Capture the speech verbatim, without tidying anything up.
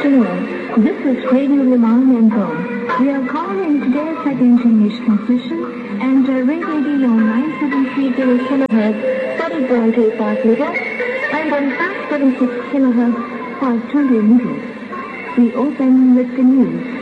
afternoon. This is Radio Le Mans Mentor. We are calling today's second English transmission and uh, radio on nine seven three zero kilohertz, thirty point eight five meters, and on five seven six kilohertz, five twenty meters. We open with the news.